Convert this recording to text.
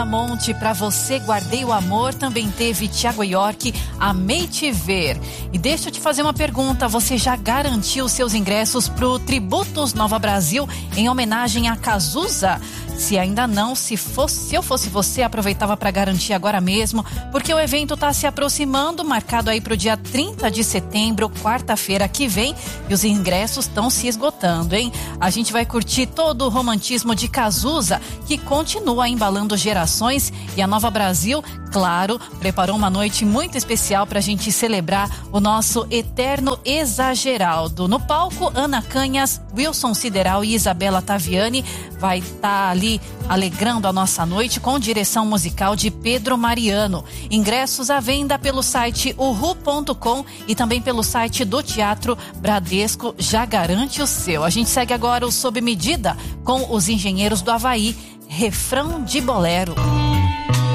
Monte, pra você guardei o amor, também teve Thiago York, Amei Te Ver. E deixa eu te fazer uma pergunta, você já garantiu seus ingressos pro Tributos Nova Brasil em homenagem a Cazuza? Se ainda não, se eu fosse você, aproveitava para garantir agora mesmo, porque o evento está se aproximando, marcado aí para o dia 30 de setembro, quarta-feira que vem, e os ingressos estão se esgotando, hein? A gente vai curtir todo o romantismo de Cazuza, que continua embalando gerações, e a Nova Brasil, claro, preparou uma noite muito especial para a gente celebrar o nosso eterno Exageraldo. No palco, Ana Canhas, Wilson Sideral e Isabela Taviani vai estar ali alegrando a nossa noite com direção musical de Pedro Mariano. Ingressos à venda pelo site uhu.com e também pelo site do Teatro Bradesco. Já garante o seu. A gente segue agora o Sob Medida com os Engenheiros do Havaí, Refrão de Bolero.